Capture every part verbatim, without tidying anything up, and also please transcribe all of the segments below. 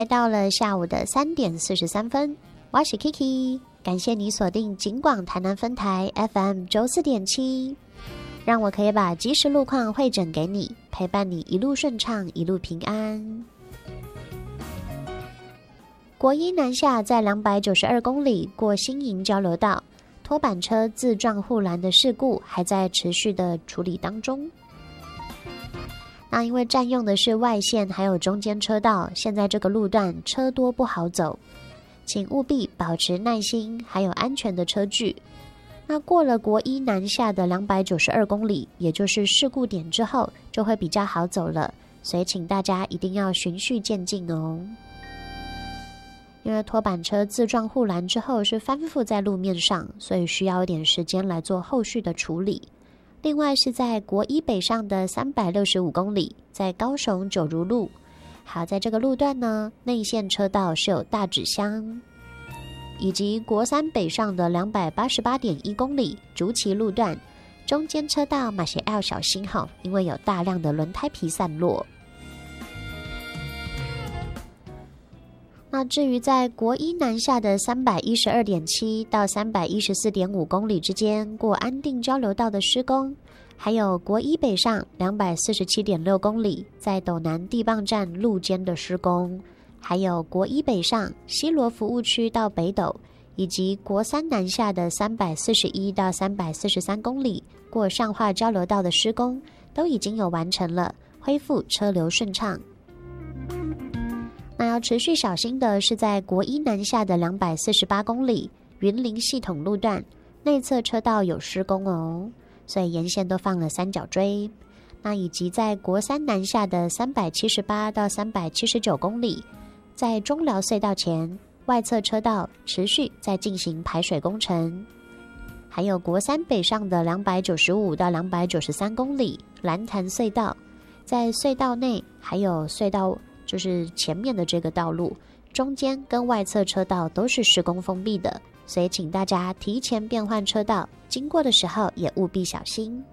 来到了下午的三点四十三分，我是 Kiki， 感谢你锁定警广台南分台 F M 九四点七，让我可以把即时路况汇整给你，陪伴你一路顺畅，一路平安。国一南下在两百九十二公里过新营交流道，拖板车自撞护栏的事故还在持续的处理当中。那因为占用的是外线还有中间车道，现在这个路段车多不好走，请务必保持耐心还有安全的车距。那过了国一南下的两百九十二公里，也就是事故点之后，就会比较好走了，所以请大家一定要循序渐进哦。因为拖板车自撞护栏之后是翻覆在路面上，所以需要一点时间来做后续的处理。另外是在国一北上的三百六十五公里，在高雄九如路，好，在这个路段呢，内线车道是有大纸箱，以及国三北上的两百八十八点一公里竹崎路段，中间车道马些要小心哈，因为有大量的轮胎皮散落。那至于在国一南下的三百一十二点七到三百一十四点五公里之间过安定交流道的施工，还有国一北上两百四十七点六公里在斗南地磅站路肩的施工，还有国一北上西螺服务区到北斗，以及国三南下的三百四十一到三百四十三公里过上化交流道的施工都已经有完成了，恢复车流顺畅。那要持续小心的是在国一南下的两百四十八公里云林系统路段，内侧车道有施工哦，所以沿线都放了三角锥。那以及在国三南下的三百七十八到三百七十九公里，在中寮隧道前外侧车道持续在进行排水工程。还有国三北上的两百九十五到两百九十三公里蓝潭隧道，在隧道内还有隧道就是前面的这个道路中间跟外侧车道都是施工封闭的，所以请大家提前变换车道，经过的时候也务必小心。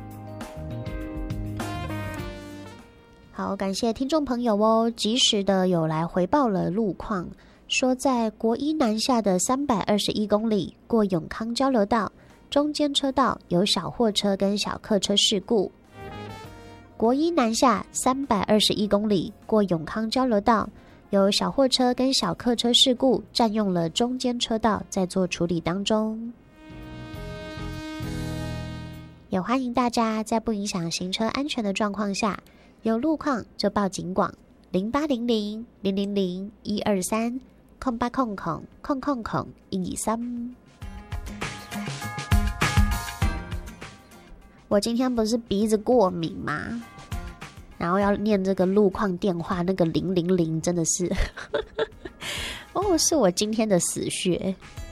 好，感谢听众朋友哦，及时的有来回报了路况，说在国一南下的三百二十一公里过永康交流道，中间车道有小货车跟小客车事故。国一南下三百二十一公里过永康交流道，有小货车跟小客车事故，占用了中间车道，在做处理当中。也欢迎大家在不影响行车安全的状况下，有路况就报警广零八零零零零零一二三空八空空空空空一二三。我今天不是鼻子过敏吗？然后要念这个路况电话，那个零零零真的是，哦，是我今天的死穴。